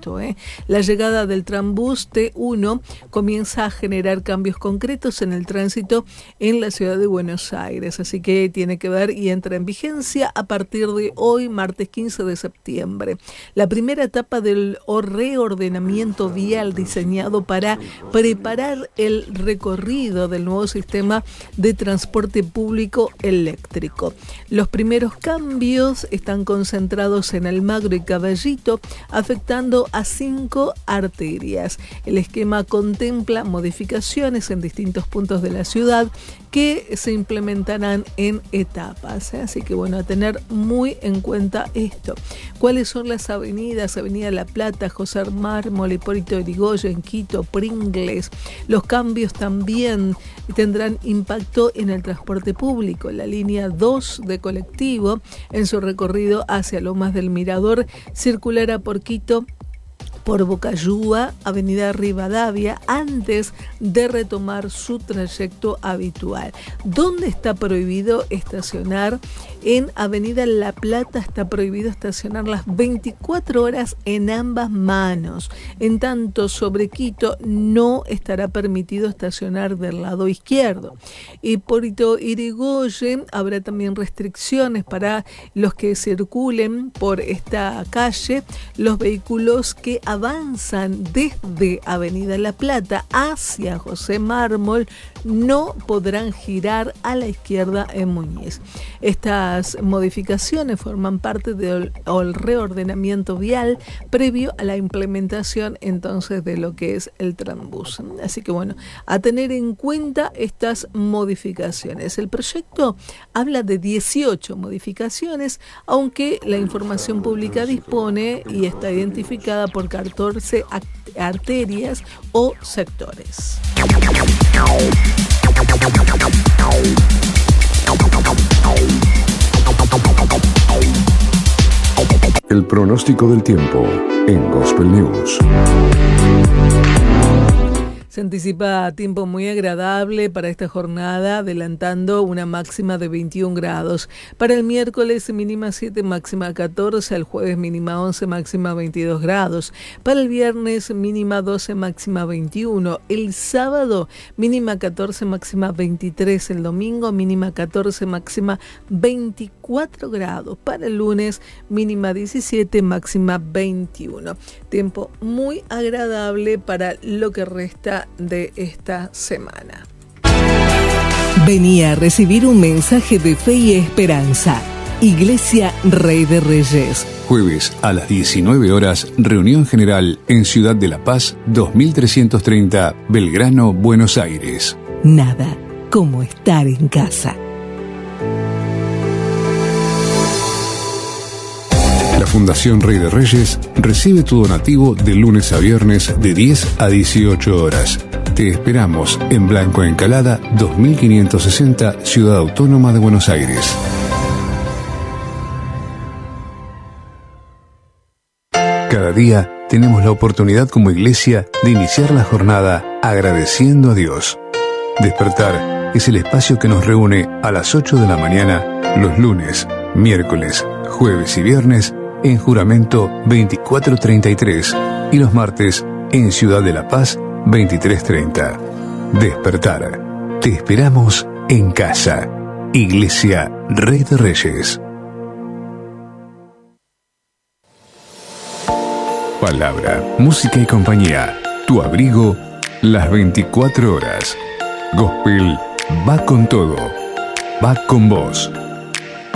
esto. La llegada del Trambús T1 comienza a generar cambios concretos en el tránsito en la ciudad de Buenos Aires, así que tiene que ver y entra en vigencia a partir de hoy, martes 15 de septiembre. La primera etapa del reordenamiento vial diseñado para preparar el recorrido del nuevo sistema de transporte público eléctrico. Los primeros cambios están concentrados en Almagro y Caballito, afectando a 5 arterias. El esquema contempla modificaciones en distintos puntos de la ciudad que se implementarán en etapas, así que bueno, a tener muy en cuenta esto. ¿Cuáles son las avenidas? Avenida La Plata, José Mármol, Hipólito Yrigoyen, Quito, Pringles. Los cambios también tendrán impacto en el transporte público. La línea 2 de colectivo, en su recorrido hacia Lomas del Mirador, circulará por Quito, por Bocayúa, Avenida Rivadavia, antes de retomar su trayecto habitual. ¿Dónde está prohibido estacionar? En Avenida La Plata está prohibido estacionar las 24 horas en ambas manos. En tanto, sobre Quito no estará permitido estacionar del lado izquierdo. Hipólito Yrigoyen habrá también restricciones para los que circulen por esta calle, los vehículos que avanzan desde Avenida La Plata hacia José Mármol no podrán girar a la izquierda en Muñiz. Estas modificaciones forman parte del reordenamiento vial previo a la implementación entonces de lo que es el Trambús. Así que bueno, a tener en cuenta estas modificaciones. El proyecto habla de 18 modificaciones, aunque la información pública dispone y está identificada por 14 arterias o sectores. El pronóstico del tiempo en Gospel News. Se anticipa tiempo muy agradable para esta jornada, adelantando una máxima de 21 grados. Para el miércoles, mínima 7, máxima 14. El jueves, mínima 11, máxima 22 grados. Para el viernes, mínima 12, máxima 21. El sábado, mínima 14, máxima 23. El domingo, mínima 14, máxima 24 grados. Para el lunes, mínima 17, máxima 21. Tiempo muy agradable para lo que resta de esta semana. Venía a recibir un mensaje de fe y esperanza. Iglesia Rey de Reyes. Jueves a las 19 horas, reunión general en Ciudad de La Paz, 2330, Belgrano, Buenos Aires. Nada como estar en casa. La Fundación Rey de Reyes recibe tu donativo de lunes a viernes de 10 a 18 horas. Te esperamos en Blanco Encalada, 2560, Ciudad Autónoma de Buenos Aires. Cada día tenemos la oportunidad como iglesia de iniciar la jornada agradeciendo a Dios. Despertar es el espacio que nos reúne a las 8 de la mañana los lunes, miércoles, jueves y viernes en Juramento 2433 y los martes en Ciudad de La Paz 2330. Despertar. Te esperamos en casa. Iglesia Rey de Reyes. Palabra, música y compañía. Tu abrigo las 24 horas. Gospel va con todo. Va con vos.